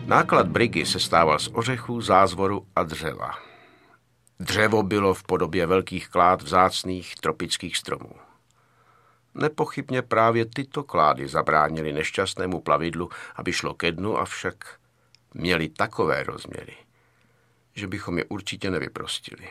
Náklad brigy sestával z ořechů, zázvoru a dřeva. Dřevo bylo v podobě velkých klád vzácných tropických stromů. Nepochybně právě tyto klády zabránily nešťastnému plavidlu, aby šlo ke dnu, avšak měly takové rozměry, že bychom je určitě nevyprostili.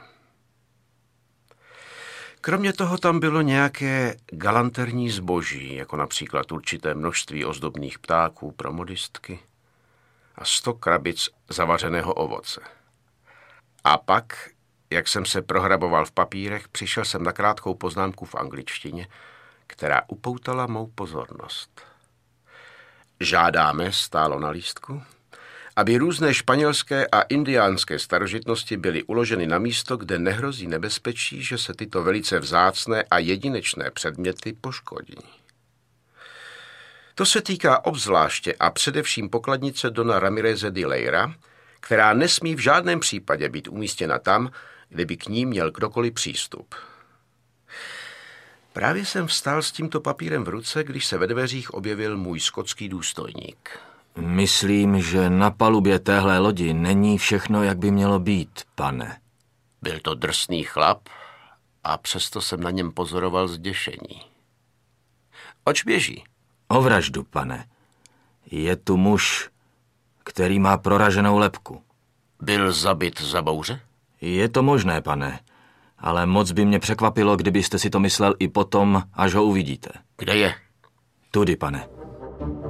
Kromě toho tam bylo nějaké galanterní zboží, jako například určité množství ozdobných ptáků pro modistky a 100 krabic zavařeného ovoce. A pak, jak jsem se prohraboval v papírech, přišel jsem na krátkou poznámku v angličtině, která upoutala mou pozornost. Žádáme, stálo na lístku, aby různé španělské a indiánské starožitnosti byly uloženy na místo, kde nehrozí nebezpečí, že se tyto velice vzácné a jedinečné předměty poškodí. To se týká obzvláště a především pokladnice Dona Ramireze de Leyra, která nesmí v žádném případě být umístěna tam, kde by k ní měl kdokoliv přístup. Právě jsem vstal s tímto papírem v ruce, když se ve dveřích objevil můj skotský důstojník. Myslím, že na palubě téhle lodi není všechno, jak by mělo být, pane. Byl to drsný chlap a přesto jsem na něm pozoroval zděšení. Oč běží? O vraždu, pane. Je tu muž, který má proraženou lebku. Byl zabit za bouře? Je to možné, pane, ale moc by mě překvapilo, kdybyste si to myslel i potom, až ho uvidíte. Kde je? Tudy, pane.